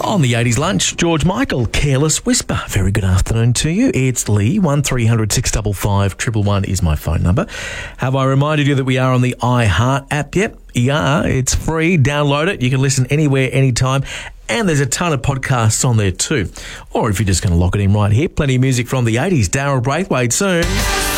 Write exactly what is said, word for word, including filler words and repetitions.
On the eighties lunch, George Michael, Careless Whisper. Very good afternoon to you. It's Lee. one three hundred six five five one one one is my phone number. Have I reminded you that we are on the iHeart app yet? Yeah, it's free. Download it. You can listen anywhere, anytime. And there's a ton of podcasts on there too. Or if you're just going to lock it in right here, plenty of music from the eighties. Daryl Braithwaite soon.